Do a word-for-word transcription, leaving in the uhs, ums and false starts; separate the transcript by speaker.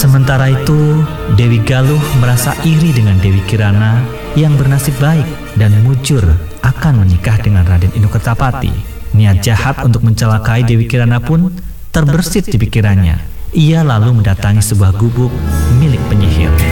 Speaker 1: Sementara itu, Dewi Galuh merasa iri dengan Dewi Kirana yang bernasib baik dan mujur akan menikah dengan Raden Inokertapati. Niat jahat untuk mencelakai Dewi Kirana pun terbersit di pikirannya. Ia lalu mendatangi sebuah gubuk milik penyihir.